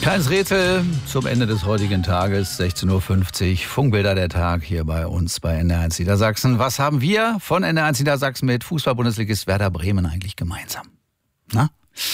Kleines Rätsel zum Ende des heutigen Tages, 16.50 Uhr, Funkbilder der Tag hier bei uns bei NDR1 Niedersachsen. Was haben wir von NDR1 Niedersachsen mit Fußball-Bundesligist Werder Bremen eigentlich gemeinsam? Na?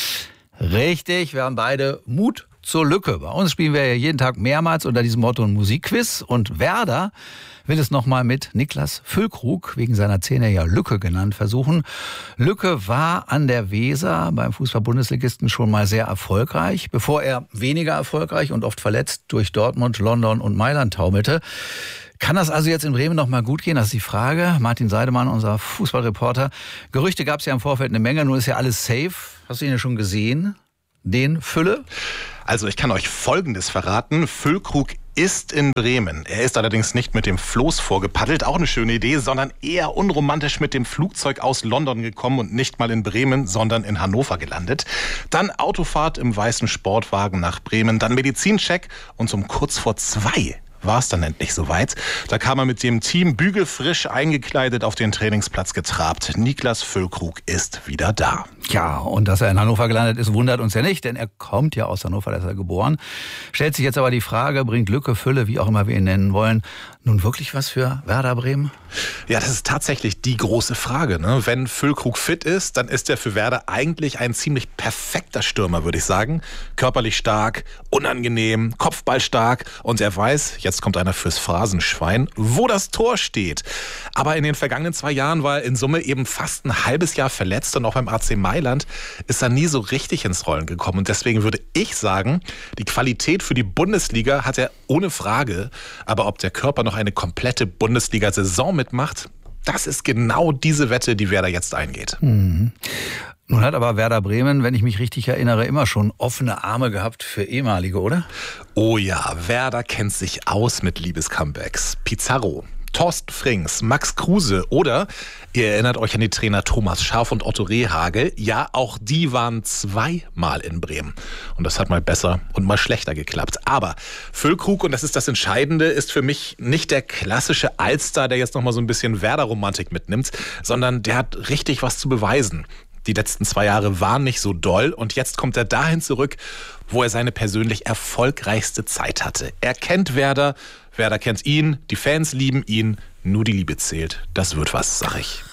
Richtig, wir haben beide Mut zur Lücke. Bei uns spielen wir ja jeden Tag mehrmals unter diesem Motto ein Musikquiz und Werder will es nochmal mit Niklas Füllkrug, wegen seiner Szene ja Lücke genannt, versuchen. Lücke war an der Weser beim Fußball-Bundesligisten schon mal sehr erfolgreich, bevor er weniger erfolgreich und oft verletzt durch Dortmund, London und Mailand taumelte. Kann das also jetzt in Bremen noch mal gut gehen? Das ist die Frage. Martin Seidemann, unser Fußballreporter. Gerüchte gab es ja im Vorfeld eine Menge, nun ist ja alles safe. Hast du ihn ja schon gesehen? Den Fülle? Also ich kann euch Folgendes verraten. Füllkrug ist in Bremen. Er ist allerdings nicht mit dem Floß vorgepaddelt, auch eine schöne Idee, sondern eher unromantisch mit dem Flugzeug aus London gekommen und nicht mal in Bremen, sondern in Hannover gelandet. Dann Autofahrt im weißen Sportwagen nach Bremen, dann Medizincheck und um kurz vor 2 war es dann endlich soweit. Da kam er mit dem Team bügelfrisch eingekleidet auf den Trainingsplatz getrabt. Niklas Füllkrug ist wieder da. Ja, und dass er in Hannover gelandet ist, wundert uns ja nicht, denn er kommt ja aus Hannover, da ist er geboren. Stellt sich jetzt aber die Frage, bringt Lücke, Fülle, wie auch immer wir ihn nennen wollen, nun wirklich was für Werder Bremen? Ja, das ist tatsächlich die große Frage, ne? Wenn Füllkrug fit ist, dann ist er für Werder eigentlich ein ziemlich perfekter Stürmer, würde ich sagen. Körperlich stark, unangenehm, kopfballstark und er weiß, jetzt kommt einer fürs Phrasenschwein, wo das Tor steht. Aber in den vergangenen 2 Jahren war er in Summe eben fast ein halbes Jahr verletzt und auch beim AC Mailand ist er nie so richtig ins Rollen gekommen. Und deswegen würde ich sagen, die Qualität für die Bundesliga hat er ohne Frage. Aber ob der Körper noch eine komplette Bundesliga-Saison mitmacht, das ist genau diese Wette, die Werder jetzt eingeht. Mhm. Nun hat aber Werder Bremen, wenn ich mich richtig erinnere, immer schon offene Arme gehabt für ehemalige, oder? Oh ja, Werder kennt sich aus mit Liebescomebacks. Pizarro, Thorsten Frings, Max Kruse oder, ihr erinnert euch an die Trainer Thomas Schaaf und Otto Rehhagel, ja, auch die waren 2-mal in Bremen. Und das hat mal besser und mal schlechter geklappt. Aber Füllkrug, und das ist das Entscheidende, ist für mich nicht der klassische Allstar, der jetzt nochmal so ein bisschen Werder-Romantik mitnimmt, sondern der hat richtig was zu beweisen. Die letzten 2 Jahre waren nicht so doll und jetzt kommt er dahin zurück, wo er seine persönlich erfolgreichste Zeit hatte. Er kennt Werder, Werder kennt ihn, die Fans lieben ihn, nur die Liebe zählt. Das wird was, sag ich.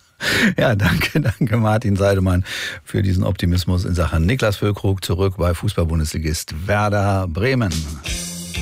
Ja, danke Martin Seidemann für diesen Optimismus in Sachen Niklas Füllkrug, zurück bei Fußball-Bundesligist Werder Bremen.